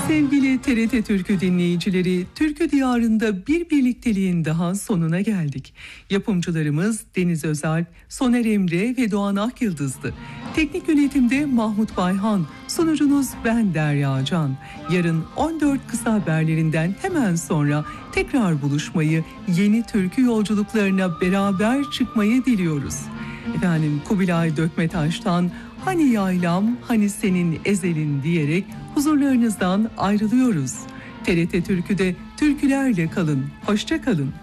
Sevgili TRT Türkü dinleyicileri, Türkü Diyarı'nda bir birlikteliğin daha sonuna geldik. Yapımcılarımız Deniz Özalp, Soner Emre ve Doğan Akyıldız'dı. Teknik yönetimde Mahmut Bayhan, sunucunuz ben Derya Can. Yarın 14 kısa haberlerinden hemen sonra tekrar buluşmayı, yeni türkü yolculuklarına beraber çıkmayı diliyoruz. Efendim, Kubilay Dökmetaş'tan "Hani yaylam, hani senin ezelin" diyerek huzurlarınızdan ayrılıyoruz. TRT Türkü'de türkülerle kalın, hoşça kalın.